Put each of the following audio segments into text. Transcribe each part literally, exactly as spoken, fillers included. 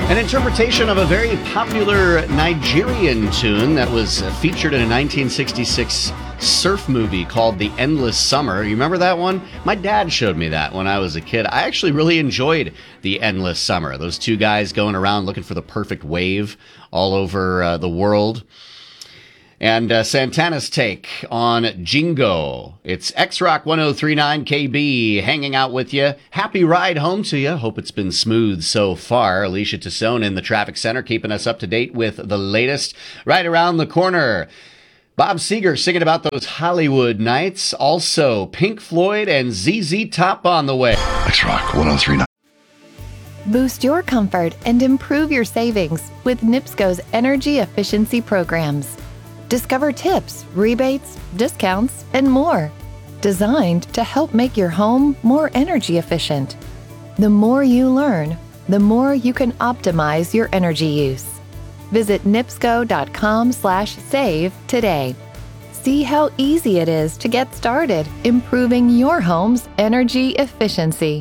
An interpretation of a very popular Nigerian tune that was featured in a nineteen sixty-six surf movie called The Endless Summer. You remember that one? My dad showed me that when I was a kid. I actually really enjoyed The Endless Summer. Those two guys going around looking for the perfect wave all over uh, the world. And uh, Santana's take on Jingo. It's X-Rock one oh three point nine K B hanging out with you. Happy ride home to you. Hope it's been smooth so far. Alicia Tassone in the traffic center keeping us up to date with the latest. Right around the corner, Bob Seger singing about those Hollywood nights. Also, Pink Floyd and Z Z Top on the way. X-Rock one oh three point nine. Boost your comfort and improve your savings with NIPSCO's energy efficiency programs. Discover tips, rebates, discounts, and more, designed to help make your home more energy efficient. The more you learn, the more you can optimize your energy use. Visit nipsco.com slash save today. See how easy it is to get started improving your home's energy efficiency.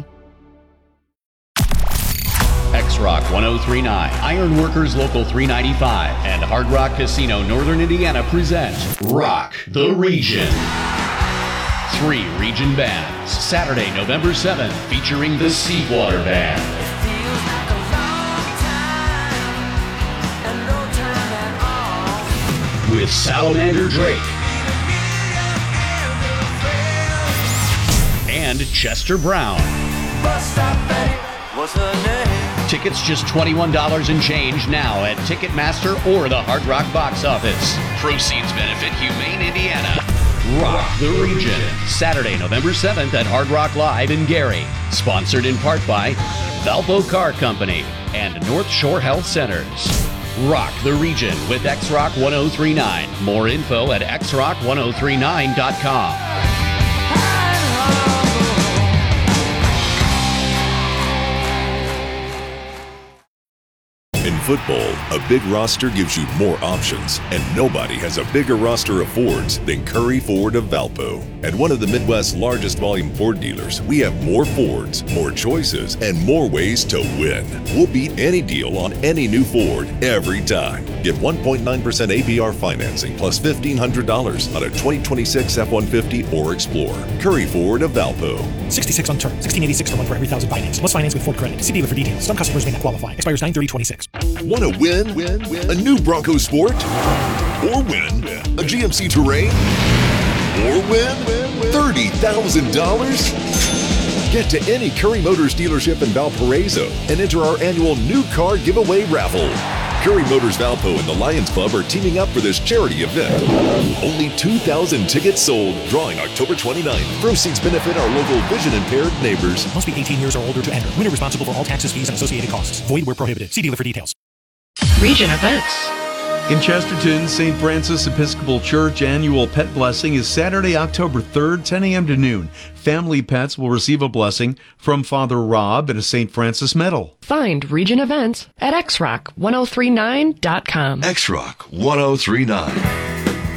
X-Rock one oh three point nine, Ironworkers Local three ninety-five, and Hard Rock Casino Northern Indiana present Rock the Region. Three region bands, Saturday, November seventh, featuring the Seawater Band. With Salamander Drake. And Chester Brown. What's her name? Tickets just twenty-one dollars and change now at Ticketmaster or the Hard Rock box office. Proceeds benefit Humane Indiana. Rock the Region. Saturday, November seventh at Hard Rock Live in Gary. Sponsored in part by Valpo Car Company and North Shore Health Centers. Rock the Region with X-Rock one oh three point nine. More info at x rock one oh three nine dot com. In football, a big roster gives you more options, and nobody has a bigger roster of Fords than Curry Ford of Valpo. At one of the Midwest's largest volume Ford dealers, we have more Fords, more choices, and more ways to win. We'll beat any deal on any new Ford every time. Get one point nine percent A P R financing plus fifteen hundred dollars on a twenty twenty-six F one fifty or Explorer. Curry Ford of Valpo. sixty-six on term, sixteen eighty-six a month for every thousand finance. Must finance with Ford credit. See dealer for details. Some customers may not qualify. Expires nine thirty twenty-six. Want to win? Win? Win? A new Bronco Sport? Or win? A G M C Terrain? Or win? thirty thousand dollars? Get to any Curry Motors dealership in Valparaiso and enter our annual new car giveaway raffle. Curry Motors Valpo and the Lions Club are teaming up for this charity event. Only two thousand tickets sold, drawing October twenty-ninth. Proceeds benefit our local vision-impaired neighbors. Must be eighteen years or older to enter. Winner responsible for all taxes, fees, and associated costs. Void where prohibited. See dealer for details. Region events. In Chesterton, Saint Francis Episcopal Church annual pet blessing is Saturday, October third, ten a.m. to noon. Family pets will receive a blessing from Father Rob and a Saint Francis medal. Find region events at x rock one oh three nine dot com. X-Rock one oh three point nine.